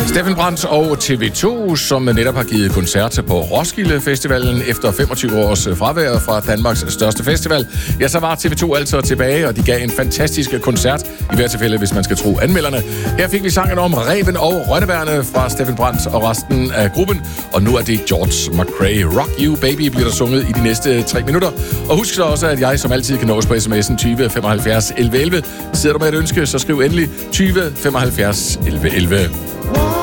Steffen Brandt og TV2, som netop har givet koncert på Roskilde Festivalen efter 25 års fravær fra Danmarks største festival. Ja, så var TV2 altså tilbage, og de gav en fantastisk koncert, i hvert tilfælde, hvis man skal tro anmelderne. Her fik vi sangen om Ræven og Rønnebærne fra Steffen Brandt og resten af gruppen, og nu er det George McRae. Rock You Baby bliver der sunget i de næste 3 minutter. Og husk så også, at jeg som altid kan nås på sms'en 20 75 11 11. Sidder du med et ønske, så skriv endelig 20 75 11 11.